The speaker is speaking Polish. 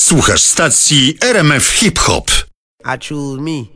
Słuchasz stacji RMF Hip Hop. I choose me.